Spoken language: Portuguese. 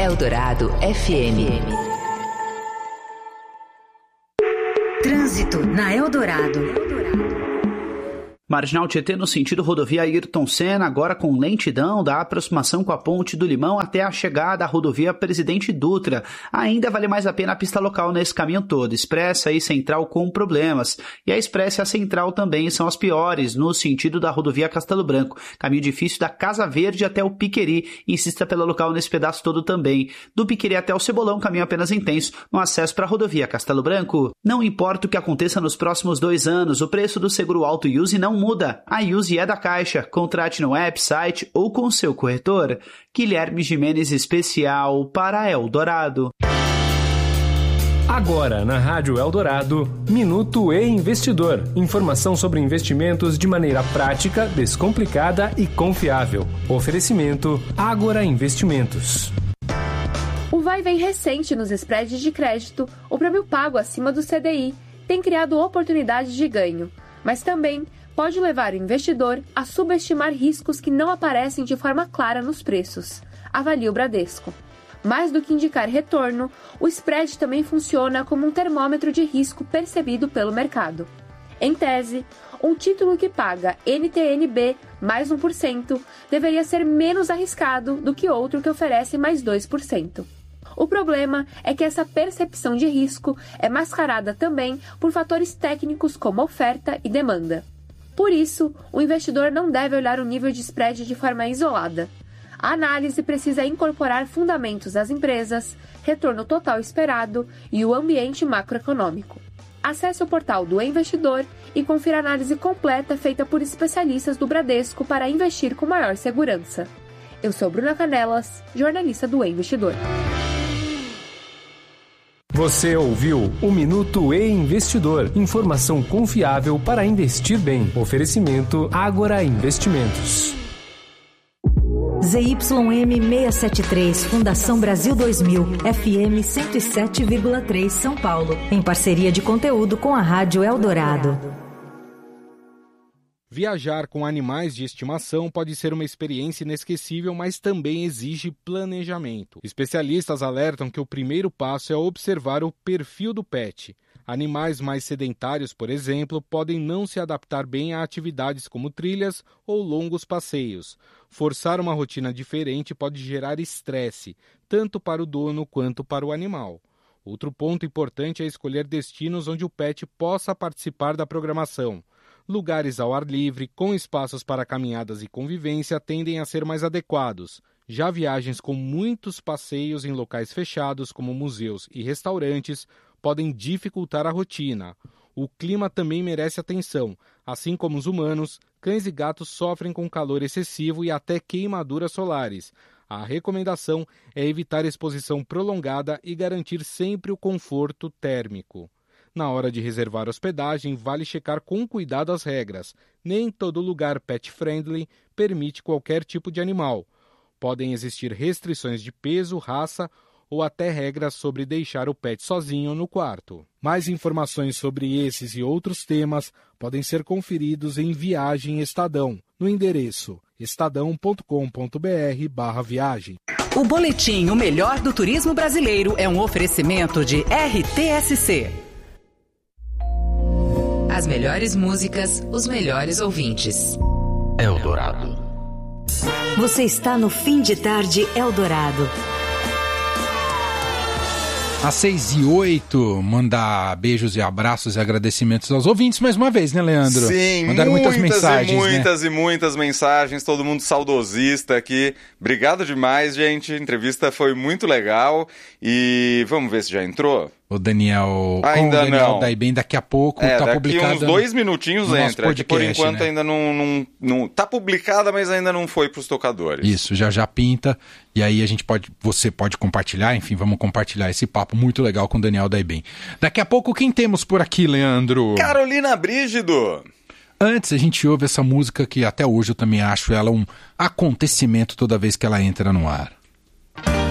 Eldorado FM. Trânsito na Eldorado. Marginal Tietê no sentido rodovia Ayrton Senna, agora com lentidão da aproximação com a Ponte do Limão até a chegada à rodovia Presidente Dutra. Ainda vale mais a pena a pista local nesse caminho todo. Expressa e Central com problemas. E a Expressa e a Central também são as piores no sentido da rodovia Castelo Branco. Caminho difícil da Casa Verde até o Piqueri. Insista pela local nesse pedaço todo também. Do Piqueri até o Cebolão, caminho apenas intenso no acesso para a rodovia Castelo Branco. Não importa o que aconteça nos próximos 2 anos, o preço do seguro auto Use não muda. A Use é da Caixa. Contrate no app, site ou com seu corretor. Guilherme Gimenez, especial para Eldorado. Agora na Rádio Eldorado, Minuto e-Investidor. Informação sobre investimentos de maneira prática, descomplicada e confiável. Oferecimento Ágora Investimentos. O vai-vem recente nos spreads de crédito, o prêmio pago acima do CDI, tem criado oportunidades de ganho, mas também pode levar o investidor a subestimar riscos que não aparecem de forma clara nos preços, avalia o Bradesco. Mais do que indicar retorno, o spread também funciona como um termômetro de risco percebido pelo mercado. Em tese, um título que paga NTN-B mais 1% deveria ser menos arriscado do que outro que oferece mais 2%. O problema é que essa percepção de risco é mascarada também por fatores técnicos como oferta e demanda. Por isso, o investidor não deve olhar o nível de spread de forma isolada. A análise precisa incorporar fundamentos das empresas, retorno total esperado e o ambiente macroeconômico. Acesse o portal do investidor e confira a análise completa feita por especialistas do Bradesco para investir com maior segurança. Eu sou Bruna Canelas, jornalista do Investidor. Você ouviu o Minuto e-Investidor. Informação confiável para investir bem. Oferecimento Ágora Investimentos. ZYM 673, Fundação Brasil 2000, FM 107,3 São Paulo. Em parceria de conteúdo com a Rádio Eldorado. Viajar com animais de estimação pode ser uma experiência inesquecível, mas também exige planejamento. Especialistas alertam que o primeiro passo é observar o perfil do pet. Animais mais sedentários, por exemplo, podem não se adaptar bem a atividades como trilhas ou longos passeios. Forçar uma rotina diferente pode gerar estresse, tanto para o dono quanto para o animal. Outro ponto importante é escolher destinos onde o pet possa participar da programação. Lugares ao ar livre, com espaços para caminhadas e convivência, tendem a ser mais adequados. Já viagens com muitos passeios em locais fechados, como museus e restaurantes, podem dificultar a rotina. O clima também merece atenção. Assim como os humanos, cães e gatos sofrem com calor excessivo e até queimaduras solares. A recomendação é evitar exposição prolongada e garantir sempre o conforto térmico. Na hora de reservar hospedagem, vale checar com cuidado as regras. Nem todo lugar pet-friendly permite qualquer tipo de animal. Podem existir restrições de peso, raça ou até regras sobre deixar o pet sozinho no quarto. Mais informações sobre esses e outros temas podem ser conferidos em Viagem Estadão, no endereço estadão.com.br/viagem. O boletim O Melhor do Turismo Brasileiro é um oferecimento de RTSC. As melhores músicas, os melhores ouvintes. Eldorado. Você está no Fim de Tarde Eldorado. Às 6h08, mandar beijos e abraços e agradecimentos aos ouvintes mais uma vez, né, Leandro? Sim, mandaram muitas mensagens, e muitas mensagens, todo mundo saudosista aqui. Obrigado demais, gente. A entrevista foi muito legal e vamos ver se já entrou. O Daniel, ainda com o Daniel não. Daí daqui a pouco tá publicado. Daqui uns 2 minutinhos entra. Podcast, por enquanto, né? ainda não tá publicada, mas ainda não foi para os tocadores. Isso, já pinta. E aí você pode compartilhar, enfim, vamos compartilhar esse papo muito legal com o Daniel Daibem. Daqui a pouco, quem temos por aqui, Leandro? Carolina Brígido. Antes, a gente ouve essa música que até hoje eu também acho ela um acontecimento toda vez que ela entra no ar.